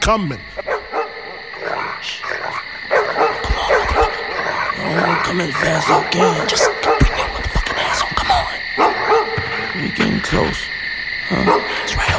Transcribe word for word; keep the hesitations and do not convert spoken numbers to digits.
coming. Oh, come in fast as I can. Just bring your motherfucking ass on. Come on. We getting close. Huh? It's right